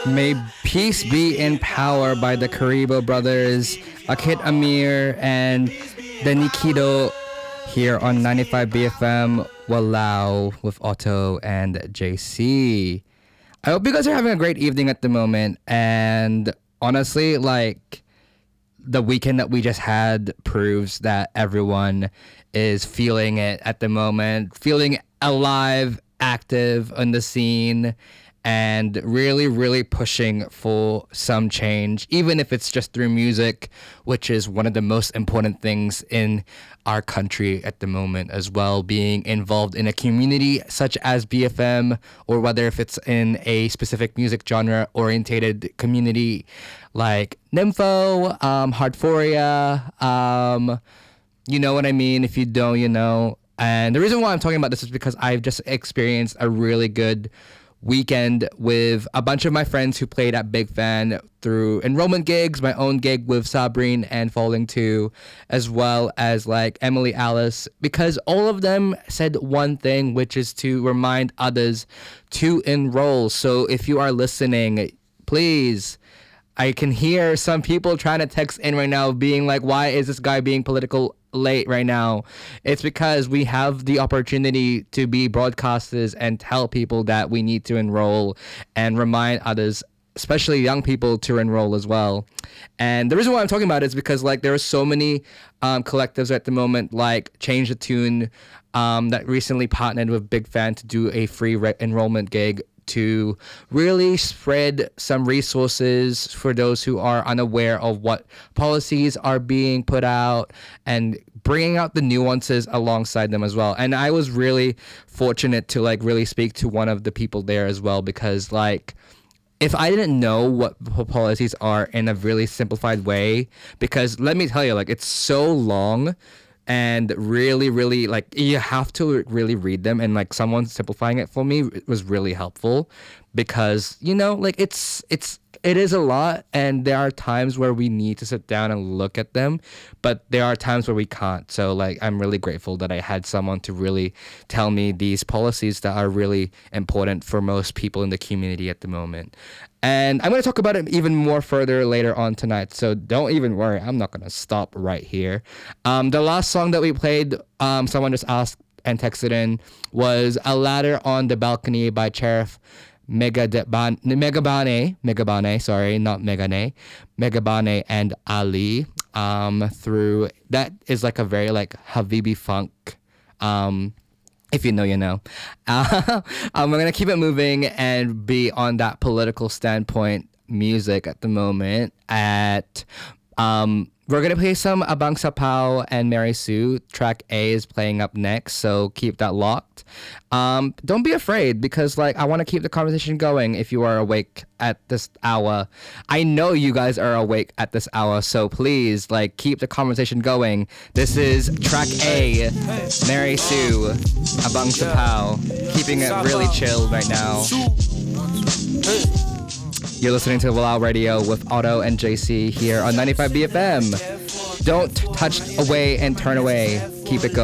May Peace Be in Power by the Karibo Brothers, Akit Amir, and the Nikido here on 95 BFM Walao with Otto and JC. I hope you guys are having a great evening at the moment. And honestly, like, the weekend that we just had proves that everyone is feeling it at the moment, feeling alive, active on the scene, and really, really pushing for some change, even if it's just through music, which is one of the most important things in our country at the moment as well, being involved in a community such as BFM, or whether if it's in a specific music genre orientated community like Nympho, Hardphoria, you know what I mean? If you don't, you know. And the reason why I'm talking about this is because I've just experienced a really good weekend with a bunch of my friends who played at Big Fan through enrollment gigs, my own gig with Sabrine and Falling 2, as well as like Emily Alice, because all of them said one thing, which is to remind others to enroll. So if you are listening, please, I can hear some people trying to text in right now being like, why is this guy being political late right now? It's because we have the opportunity to be broadcasters and tell people that we need to enroll and remind others, especially young people, to enroll as well. And the reason why I'm talking about it is because like there are so many collectives at the moment, like Change the Tune, that recently partnered with Big Fan to do a free enrollment gig to really spread some resources for those who are unaware of what policies are being put out and bringing out the nuances alongside them as well. And I was really fortunate to like really speak to one of the people there as well, because like if I didn't know what policies are in a really simplified way, because let me tell you, like it's so long and really, really, like, you have to really read them, and like someone simplifying it for me was really helpful, because, you know, like it is a lot, and there are times where we need to sit down and look at them, but there are times where we can't. So like I'm really grateful that I had someone to really tell me these policies that are really important for most people in the community at the moment. And I'm going to talk about it even more further later on tonight, so don't even worry, I'm not going to stop right here. The last song that we played, someone just asked and texted in, was A Ladder on the Balcony by Cherif Megabane, sorry, not Megane, Megabane and Ali, through, that is like a very like Habibi funk, if you know, you know. We're going to keep it moving and be on that political standpoint music at the moment. We're going to play some Abang Sapao and Mary Sue. Track A is playing up next, so keep that locked. Don't be afraid, because like I want to keep the conversation going if you are awake at this hour. I know you guys are awake at this hour, so please like keep the conversation going. This is track A, Mary Sue, Abang Sapao, keeping it really chill right now. You're listening to Walao Radio with Otto and JC here on 95 BFM. Don't touch away and turn away. Keep it going.